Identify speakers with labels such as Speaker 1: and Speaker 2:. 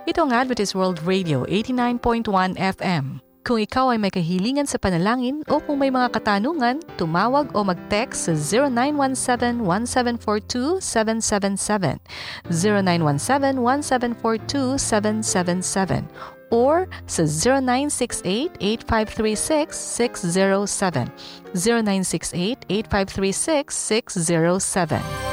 Speaker 1: Ito ang Adventist World Radio 89.1 FM. Kung ikaw ay may kahilingan sa panalangin o kung may mga katanungan, tumawag o mag-text sa 0917-1742-777, 0917-1742-777, or sa 0968-8536-607, 0968-8536-607.